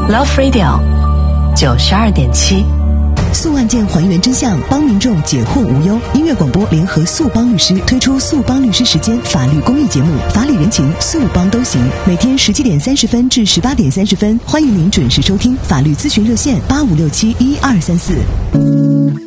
Love Radio 92.7， 诉案件还原真相，帮民众解惑无忧。音乐广播联合速帮律师推出速帮律师时间法律公益节目，法理人情速帮都行。每天17点30分至18点30分，欢迎您准时收听法律咨询热线85671234。